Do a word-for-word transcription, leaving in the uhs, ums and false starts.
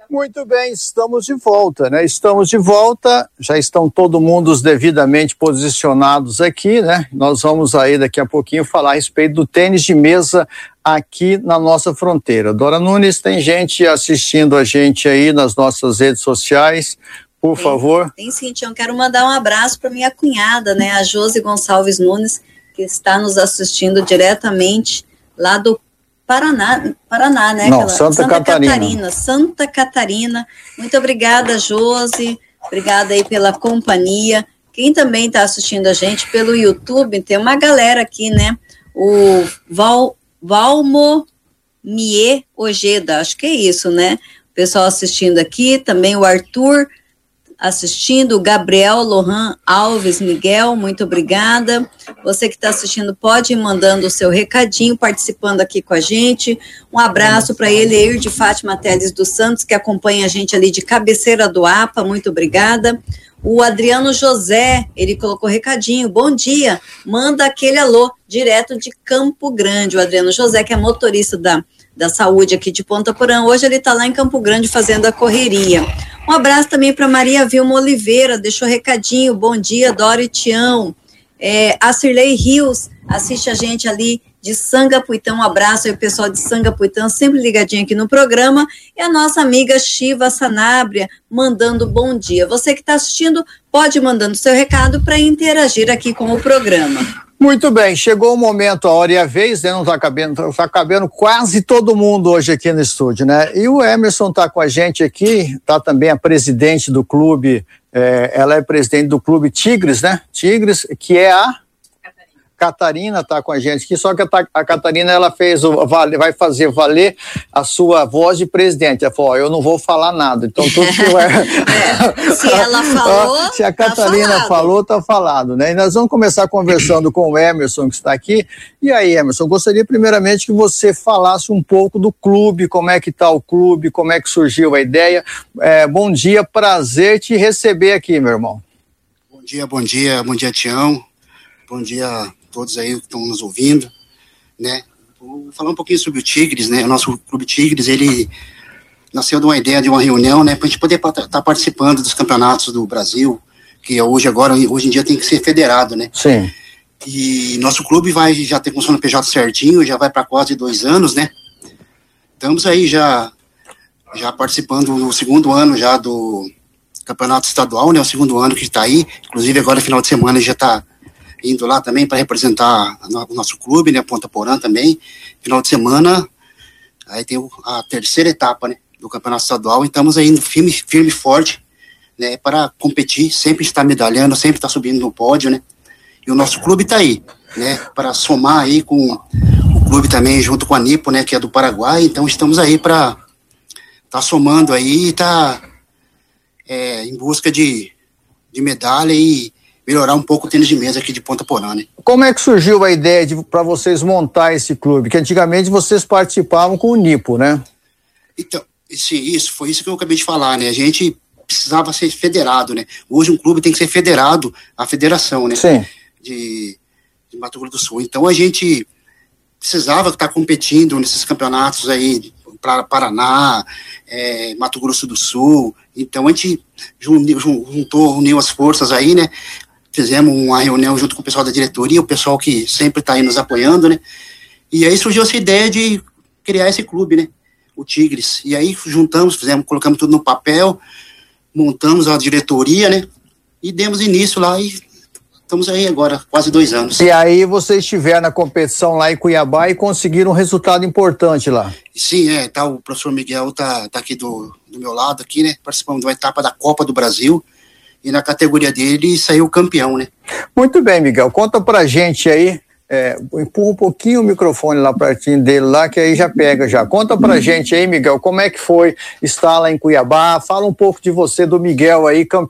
Muito bem, estamos de volta, né? Estamos de volta, já estão todo mundo devidamente posicionados aqui, né? Nós vamos aí daqui a pouquinho falar a respeito do tênis de mesa aqui na nossa fronteira. Dora Nunes, tem gente assistindo a gente aí nas nossas redes sociais, por tem, favor. Tem sim, Tião, quero mandar um abraço para minha cunhada, né? A Josi Gonçalves Nunes, que está nos assistindo diretamente lá do Paraná, Paraná, né? Não, Aquela, Santa, Santa Catarina. Catarina. Santa Catarina. Muito obrigada, Josi. Obrigada aí pela companhia. Quem também está assistindo a gente pelo YouTube, tem uma galera aqui, né? O Val, Valmo Mie Ojeda, acho que é isso, né? O pessoal assistindo aqui, também o Arthur assistindo, o Gabriel Lohan Alves Miguel, muito obrigada. Você que está assistindo pode ir mandando o seu recadinho, participando aqui com a gente. Um abraço para ele, Eir de Fátima Teles dos Santos, que acompanha a gente ali de Cabeceira do A P A, muito obrigada. O Adriano José, ele colocou recadinho, bom dia, manda aquele alô, direto de Campo Grande. O Adriano José, que é motorista da, da saúde aqui de Ponta Porã, hoje ele está lá em Campo Grande fazendo a correria. Um abraço também para Maria Vilma Oliveira, deixou recadinho, bom dia, Dora e Tião. É, a Cirlei Rios assiste a gente ali de Sangapuitã, um abraço aí o pessoal de Sangapuitã, sempre ligadinho aqui no programa, e a nossa amiga Shiva Sanabria, mandando bom dia. Você que está assistindo, pode ir mandando seu recado para interagir aqui com o programa. Muito bem, chegou o momento, a hora e a vez, né? Não está cabendo, está cabendo quase todo mundo hoje aqui no estúdio, né? E o Emerson está com a gente aqui, está também a presidente do clube, é, ela é presidente do clube Tigres, né? Tigres, que é a... Catarina está com a gente aqui, só que a, a Catarina ela fez o, vai fazer valer a sua voz de presidente. Ela falou, ó, eu não vou falar nada, então tudo que vai... é, se ela falou, se a Catarina tá falou, tá falado, né? E nós vamos começar conversando com o Emerson, que está aqui. E aí, Emerson, gostaria primeiramente que você falasse um pouco do clube, como é que está o clube, como é que surgiu a ideia. É, bom dia, prazer te receber aqui, meu irmão. Bom dia, bom dia, bom dia, Tião. Bom dia todos aí que estão nos ouvindo, né? Vou falar um pouquinho sobre o Tigres, né? O nosso clube Tigres, ele nasceu de uma ideia, de uma reunião, né? Para a gente poder estar tá participando dos campeonatos do Brasil, que hoje, agora, hoje em dia tem que ser federado, né? Sim. E nosso clube vai já ter com o C N P J certinho, já vai para quase dois anos, né? Estamos aí já, já participando no segundo ano já do campeonato estadual, né? O segundo ano que está aí, inclusive agora final de semana já está indo lá também para representar o nosso clube, né, Ponta Porã também, final de semana, aí tem a terceira etapa, né, do campeonato estadual, e estamos aí indo firme, firme e forte, né, para competir, sempre estar medalhando, sempre estar subindo no pódio, né, e o nosso clube está aí, né, para somar aí com o clube também, junto com a Nipo, né, que é do Paraguai, então estamos aí para estar tá somando aí e tá é, em busca de, de medalha e melhorar um pouco o tênis de mesa aqui de Ponta Porã, né? Como é que surgiu a ideia para vocês montar esse clube? Que antigamente vocês participavam com o Nipo, né? Então, esse, isso, foi isso que eu acabei de falar, né? A gente precisava ser federado, né? Hoje um clube tem que ser federado à federação, né? Sim. De, de Mato Grosso do Sul. Então a gente precisava estar competindo nesses campeonatos aí, para Paraná, é, Mato Grosso do Sul. Então a gente juntou, uniu as forças aí, né? Fizemos uma reunião junto com o pessoal da diretoria, o pessoal que sempre está aí nos apoiando, né? E aí surgiu essa ideia de criar esse clube, né? O Tigres. E aí juntamos, fizemos, colocamos tudo no papel, montamos a diretoria, né? E demos início lá e estamos aí agora, quase dois anos. E aí vocês estiveram na competição lá em Cuiabá e conseguiram um resultado importante lá. Sim, é, tá, o professor Miguel tá, tá aqui do, do meu lado, aqui, né? Participamos de uma etapa da Copa do Brasil. E na categoria dele saiu campeão, né? Muito bem, Miguel. Conta pra gente aí, é, empurra um pouquinho o microfone lá pertinho dele lá, que aí já pega já. Conta pra gente aí, Miguel, como é que foi estar lá em Cuiabá? Fala um pouco de você, do Miguel aí,